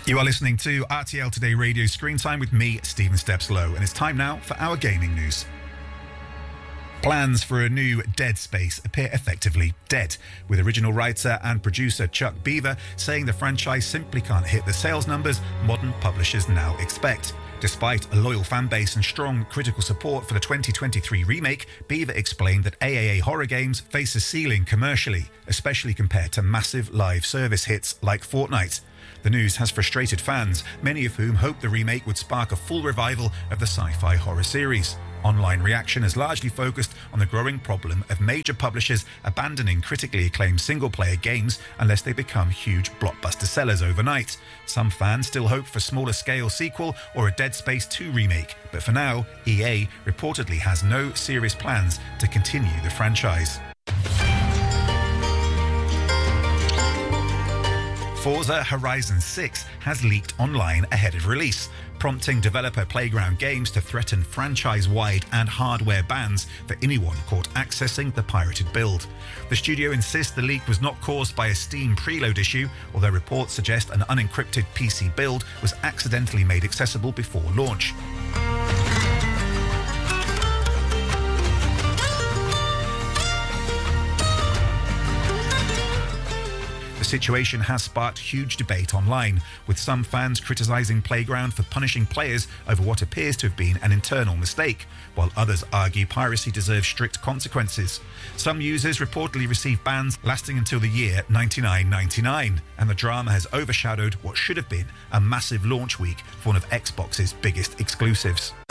You are listening to RTL Today Radio Screen Time with me, Stephen Stepslow, and it's time now for our gaming news. Plans for a new Dead Space appear effectively dead, with original writer and producer Chuck Beaver saying the franchise simply can't hit the sales numbers modern publishers now expect. Despite a loyal fanbase and strong critical support for the 2023 remake, Beaver explained that AAA horror games face a ceiling commercially, especially compared to massive live service hits like Fortnite. The news has frustrated fans, many of whom hoped the remake would spark a full revival of the sci-fi horror series. Online reaction has largely focused on the growing problem of major publishers abandoning critically acclaimed single-player games unless they become huge blockbuster sellers overnight. Some fans still hope for a smaller-scale sequel or a Dead Space 2 remake, but for now, EA reportedly has no serious plans to continue the franchise. Forza Horizon 6 has leaked online ahead of release, prompting developer Playground Games to threaten franchise-wide and hardware bans for anyone caught accessing the pirated build. The studio insists the leak was not caused by a Steam preload issue, although reports suggest an unencrypted PC build was accidentally made accessible before launch. The situation has sparked huge debate online, with some fans criticising Playground for punishing players over what appears to have been an internal mistake, while others argue piracy deserves strict consequences. Some users reportedly received bans lasting until the year 9999, and the drama has overshadowed what should have been a massive launch week for one of Xbox's biggest exclusives.